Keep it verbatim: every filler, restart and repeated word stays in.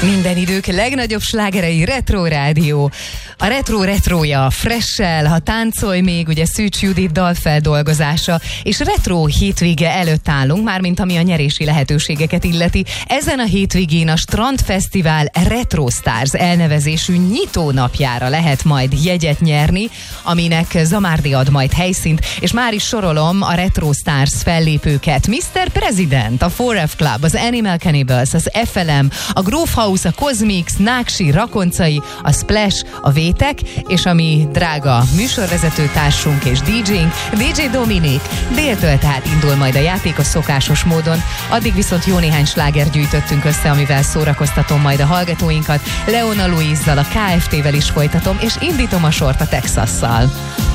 Minden idők legnagyobb slágerei Retro Rádió. A retro retroja, Fresh-sel, ha táncolj még, ugye Szűcs Judit dalfeldolgozása, és retro hétvége előtt állunk, mármint ami a nyerési lehetőségeket illeti. Ezen a hétvégén a Strandfesztivál Retro Stars elnevezésű nyitónapjára lehet majd jegyet nyerni, aminek Zamárdi ad majd helyszínt, és már is sorolom a Retro Stars fellépőket. miszter President, a four F Club, az Animal Cannibals, az ef el em, a Groove House, a Cosmix, Náksi, Rakoncai, a Splash, a Vétek, és ami drága műsorvezető társunk és dé jénk, dé jé Dominik. Déltől tehát indul majd a játék a szokásos módon, addig viszont jó néhány sláger gyűjtöttünk össze, amivel szórakoztatom majd a hallgatóinkat. Leona Louizzal, a ká ef té-vel is folytatom, és indítom a sort a Texasszal.